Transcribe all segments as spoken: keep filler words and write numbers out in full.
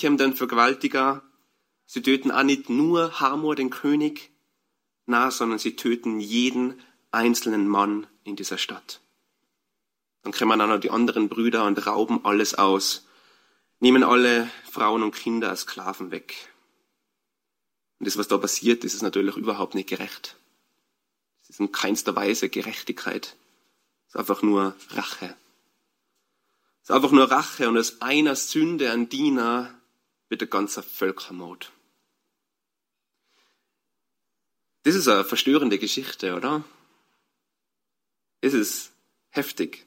die haben den Vergewaltiger, sie töten auch nicht nur Hamor, den König, na, sondern sie töten jeden einzelnen Mann in dieser Stadt. Dann kommen auch noch die anderen Brüder und rauben alles aus, nehmen alle Frauen und Kinder als Sklaven weg. Und das, was da passiert, das ist natürlich überhaupt nicht gerecht. Es ist in keinster Weise Gerechtigkeit. Es ist einfach nur Rache. Es ist einfach nur Rache und aus einer Sünde ein Diener wird ein ganzer Völkermord. Das ist eine verstörende Geschichte, oder? Es ist heftig.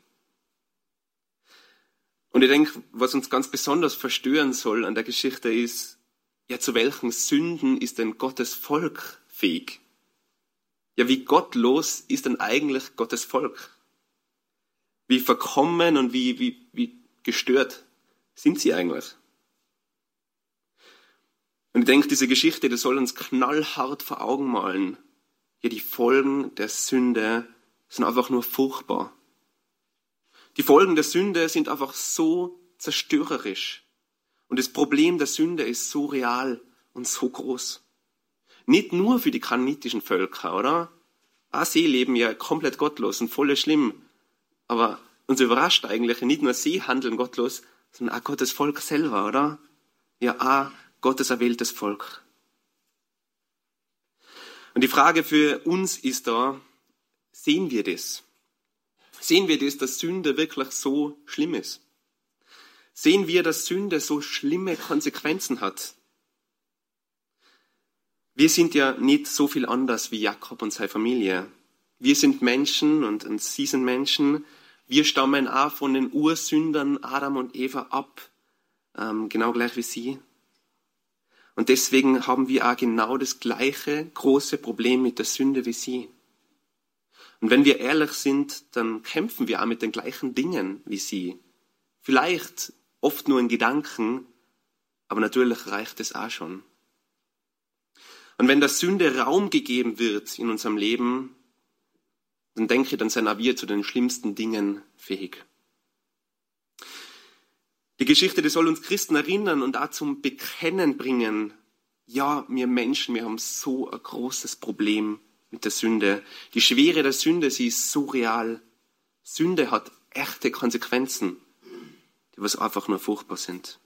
Und ich denke, was uns ganz besonders verstören soll an der Geschichte ist, ja, zu welchen Sünden ist denn Gottes Volk fähig? Ja, wie gottlos ist denn eigentlich Gottes Volk? Wie verkommen und wie, wie, wie gestört sind sie eigentlich? Und ich denke, diese Geschichte, die soll uns knallhart vor Augen malen. Ja, die Folgen der Sünde sind einfach nur furchtbar. Die Folgen der Sünde sind einfach so zerstörerisch. Und das Problem der Sünde ist so real und so groß. Nicht nur für die kananitischen Völker, oder? Auch sie leben ja komplett gottlos und voll schlimm. Aber uns überrascht eigentlich, nicht nur sie handeln gottlos, sondern auch Gottes Volk selber, oder? Ja, auch Gottes erwähltes Volk. Und die Frage für uns ist da, sehen wir das? Sehen wir das, dass Sünde wirklich so schlimm ist? Sehen wir, dass Sünde so schlimme Konsequenzen hat? Wir sind ja nicht so viel anders wie Jakob und seine Familie. Wir sind Menschen und, und sie sind Menschen. Wir stammen auch von den Ursündern Adam und Eva ab, ähm, genau gleich wie sie. Und deswegen haben wir auch genau das gleiche große Problem mit der Sünde wie sie. Und wenn wir ehrlich sind, dann kämpfen wir auch mit den gleichen Dingen wie sie. Vielleicht oft nur in Gedanken, aber natürlich reicht es auch schon. Und wenn der Sünde Raum gegeben wird in unserem Leben, dann denke ich, dann sind auch wir zu den schlimmsten Dingen fähig. Die Geschichte, die soll uns Christen erinnern und auch zum Bekennen bringen. Ja, wir Menschen, wir haben so ein großes Problem mit der Sünde. Die Schwere der Sünde, sie ist so real. Sünde hat echte Konsequenzen, die was einfach nur furchtbar sind.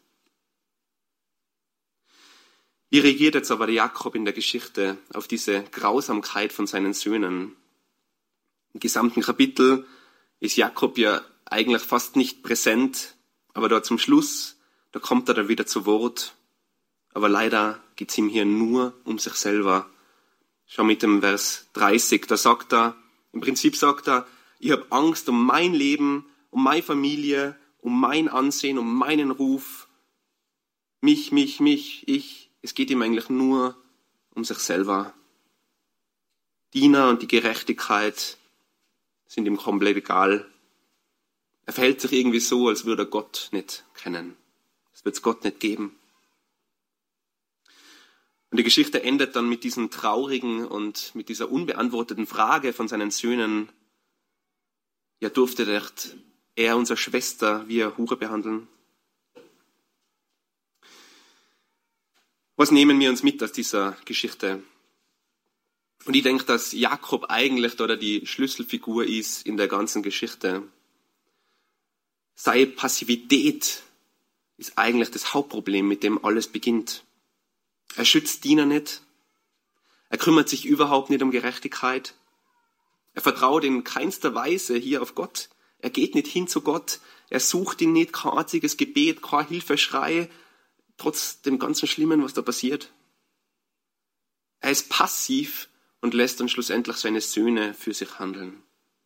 Wie reagiert jetzt aber der Jakob in der Geschichte auf diese Grausamkeit von seinen Söhnen? Im gesamten Kapitel ist Jakob ja eigentlich fast nicht präsent, aber da zum Schluss, da kommt er dann wieder zu Wort. Aber leider geht es ihm hier nur um sich selber. Schau mit dem Vers dreißig, da sagt er, im Prinzip sagt er, ich habe Angst um mein Leben, um meine Familie, um mein Ansehen, um meinen Ruf. Mich, mich, mich, ich. Es geht ihm eigentlich nur um sich selber. Diener und die Gerechtigkeit sind ihm komplett egal. Er verhält sich irgendwie so, als würde er Gott nicht kennen. Es wird es Gott nicht geben. Und die Geschichte endet dann mit diesem traurigen und mit dieser unbeantworteten Frage von seinen Söhnen. Ja, durfte er unsere Schwester wie eine Hure behandeln? Was nehmen wir uns mit aus dieser Geschichte? Und ich denke, dass Jakob eigentlich da die Schlüsselfigur ist in der ganzen Geschichte. Seine Passivität ist eigentlich das Hauptproblem, mit dem alles beginnt. Er schützt Diener nicht. Er kümmert sich überhaupt nicht um Gerechtigkeit. Er vertraut in keinster Weise hier auf Gott. Er geht nicht hin zu Gott. Er sucht ihn nicht, kein einziges Gebet, kein Hilfeschrei, trotz dem ganzen Schlimmen, was da passiert. Er ist passiv und lässt dann schlussendlich seine Söhne für sich handeln.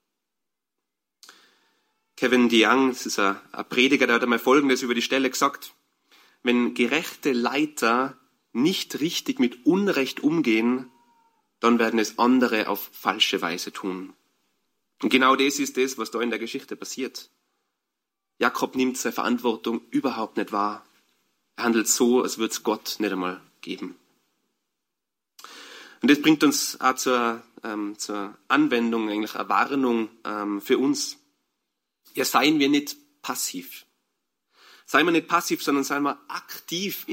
Kevin DeYoung, das ist ein Prediger, der hat einmal Folgendes über die Stelle gesagt. Wenn gerechte Leiter nicht richtig mit Unrecht umgehen, dann werden es andere auf falsche Weise tun. Und genau das ist das, was da in der Geschichte passiert. Jakob nimmt seine Verantwortung überhaupt nicht wahr. Er handelt so, als würde es Gott nicht einmal geben. Und das bringt uns auch zur, ähm, zur Anwendung, eigentlich eine Warnung ähm, für uns. Ja, seien wir nicht passiv. Seien wir nicht passiv, sondern seien wir aktiv